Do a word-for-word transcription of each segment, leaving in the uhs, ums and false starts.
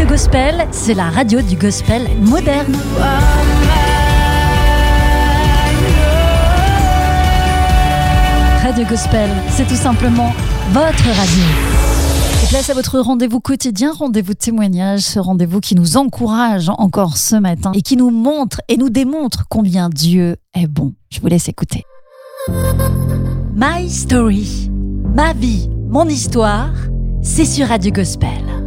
Gospel, c'est la radio du gospel moderne. Radio Gospel, c'est tout simplement votre radio. Et place à votre rendez-vous quotidien, rendez-vous de témoignage, ce rendez-vous qui nous encourage encore ce matin et qui nous montre et nous démontre combien Dieu est bon. Je vous laisse écouter. My Story, ma vie, mon histoire, c'est sur Radio Gospel.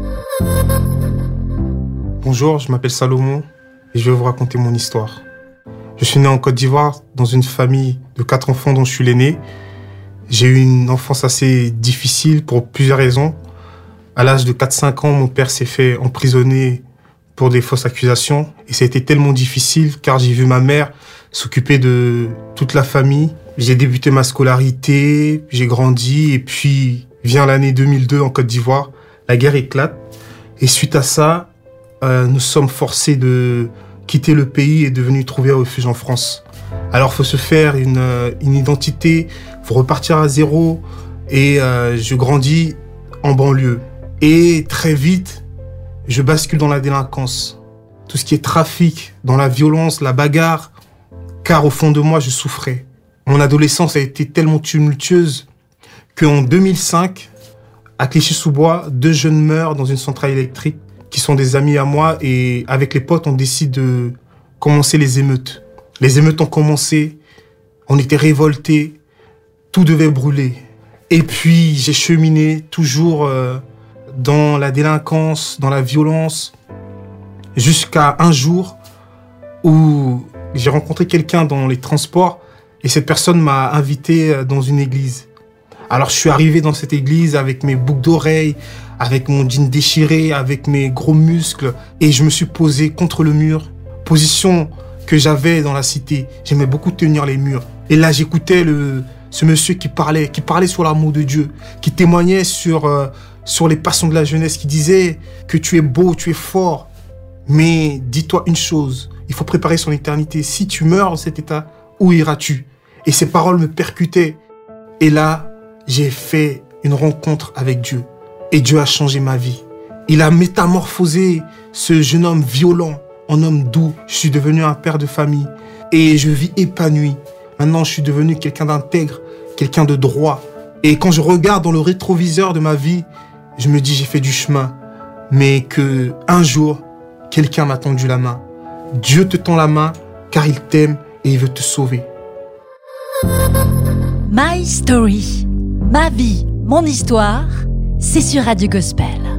Bonjour, je m'appelle Salomon et je vais vous raconter mon histoire. Je suis né en Côte d'Ivoire dans une famille de quatre enfants dont je suis l'aîné. J'ai eu une enfance assez difficile pour plusieurs raisons. À l'âge de quatre cinq ans, mon père s'est fait emprisonner pour des fausses accusations. Et ça a été tellement difficile car j'ai vu ma mère s'occuper de toute la famille. J'ai débuté ma scolarité, j'ai grandi et puis vient l'année deux mille deux en Côte d'Ivoire. La guerre éclate et suite à ça, euh, nous sommes forcés de quitter le pays et de venir trouver refuge en France. Alors il faut se faire une, une identité, il faut repartir à zéro et euh, je grandis en banlieue. Et très vite, je bascule dans la délinquance. Tout ce qui est trafic, dans la violence, la bagarre, car au fond de moi, je souffrais. Mon adolescence a été tellement tumultueuse qu'en deux mille cinq, à Clichy-sous-Bois, deux jeunes meurent dans une centrale électrique qui sont des amis à moi et avec les potes, on décide de commencer les émeutes. Les émeutes ont commencé, on était révoltés, tout devait brûler. Et puis, j'ai cheminé toujours euh, dans la délinquance, dans la violence, jusqu'à un jour où j'ai rencontré quelqu'un dans les transports et cette personne m'a invité dans une église. Alors, je suis arrivé dans cette église avec mes boucles d'oreilles, avec mon jean déchiré, avec mes gros muscles et je me suis posé contre le mur, position que j'avais dans la cité. J'aimais beaucoup tenir les murs. Et là, j'écoutais le, ce monsieur qui parlait, qui parlait sur l'amour de Dieu, qui témoignait sur, euh, sur les passions de la jeunesse, qui disait que tu es beau, tu es fort. Mais dis-toi une chose, il faut préparer son éternité. Si tu meurs dans cet état, où iras-tu? Et ces paroles me percutaient. Et là, j'ai fait une rencontre avec Dieu. Et Dieu a changé ma vie. Il a métamorphosé ce jeune homme violent en homme doux. Je suis devenu un père de famille. Et je vis épanoui. Maintenant, je suis devenu quelqu'un d'intègre, quelqu'un de droit. Et quand je regarde dans le rétroviseur de ma vie, je me dis j'ai fait du chemin. Mais que un jour, quelqu'un m'a tendu la main. Dieu te tend la main car il t'aime et il veut te sauver. My Story, ma vie, mon histoire, c'est sur Radio Gospel.